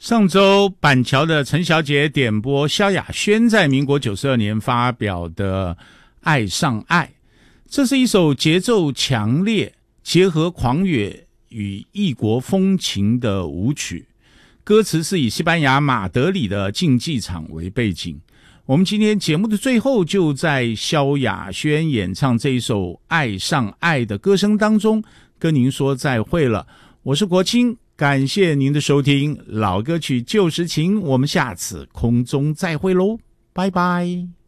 上周板桥的陈小姐点播萧亚轩在民国92年发表的《爱上爱》，这是一首节奏强烈、结合狂野与异国风情的舞曲，歌词是以西班牙马德里的竞技场为背景。我们今天节目的最后，就在萧亚轩演唱这一首《爱上爱》的歌声当中，跟您说再会了。我是国清，感谢您的收听，老歌曲旧时情，我们下次空中再会喽，拜拜。